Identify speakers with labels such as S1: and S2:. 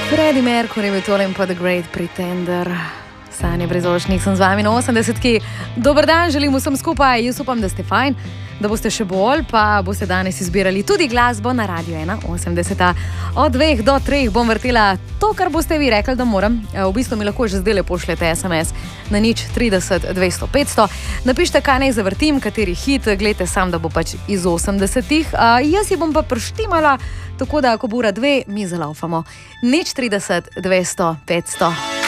S1: Freddie Mercury je bil tole in pa The Great Pretender. Sanje Brezošnik sem z vami na 80-ki. Dober dan, želim vsem skupaj. Jaz upam, da ste fajn, da boste še bolj, pa boste danes izbirali tudi glasbo na Radio 1, 80. Od 2 do 3 bom vrtela to, kar boste vi rekli, da moram. V bistvu mi lahko že zdaj pošljete SMS na 030 200 500. Napišite, kaj naj zavrtim, kateri hit, gledajte sam, da bo pač iz 80-ih. Jaz ji bom pa prštimala, tako da, ko bo ura 2, mi zalaufamo. 030 200 500.